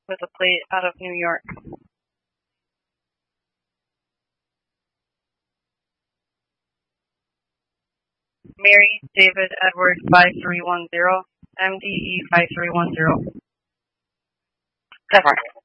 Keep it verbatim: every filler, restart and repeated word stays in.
with a plate out of New York. Mary David Edward five three one zero, M D E five three one zero. Several.